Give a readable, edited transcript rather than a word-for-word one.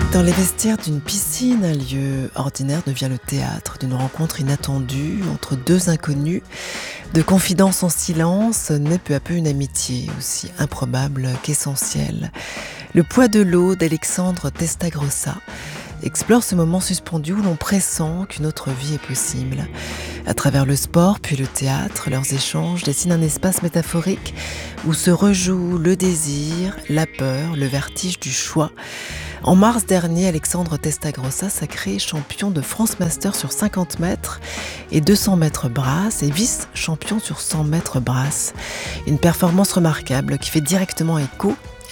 Dans les vestiaires d'une piscine, un lieu ordinaire devient le théâtre d'une rencontre inattendue entre deux inconnus. De confidences en silence naît peu à peu une amitié aussi improbable qu'essentielle. Le poids de l'eau d'Alexandre Testagrossa explore ce moment suspendu où l'on pressent qu'une autre vie est possible. À travers le sport puis le théâtre, leurs échanges dessinent un espace métaphorique où se rejouent le désir, la peur, le vertige du choix. En mars dernier, Alexandre Testagrossa sacré champion de France Master sur 50 mètres et 200 mètres brasse et vice-champion sur 100 mètres brasse. Une performance remarquable qui fait directement écho